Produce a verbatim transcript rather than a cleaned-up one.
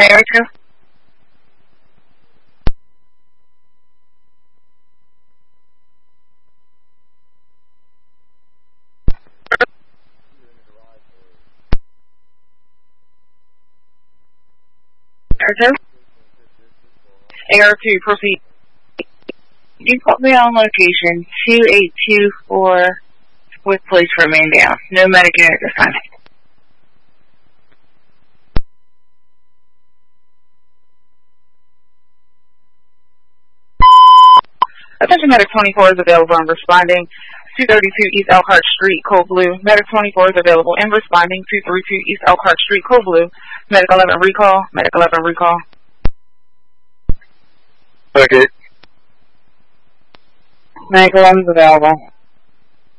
Area two. Area two. Area two, proceed. You put me on location two eight two four with police for man down. No Medicare at this time. Attention, Medic twenty-four is available and responding. two thirty-two East Elkhart Street, Code Blue. Medic twenty-four is available and responding. two thirty-two East Elkhart Street, Code Blue. Medic eleven recall. Medic eleven recall. Okay. Medic eleven is available.